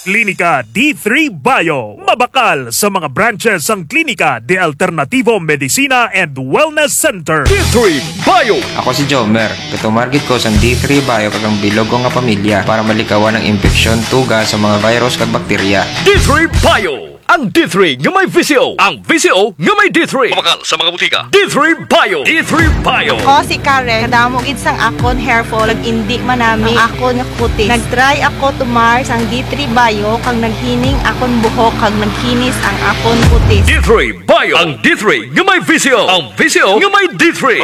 Klinika D3 Bio. Mabakal sa mga branches ang Klinika de Alternativo Medicina and Wellness Center. D3 Bio. Ako si Jomer, katumargit ko sa D3 Bio kagang bilog ko nga pamilya para malikawan ang infeksyon, tuga sa mga virus kag bakterya. D3 Bio. Ang D3 nga may VCO. Ang VCO nga may D3. Mabakal sa mga butika. D3 Bio. D3 Bio. O si Karen, kadamog sang akon hair fall, indi manami ang akon nga kutis. Nagtry ako tumar sang D3 Bio kang naghining akon buhok kag naghinis ang akon kutis. D3 Bio. Ang D3 nga may VCO. Ang VCO nga may D3.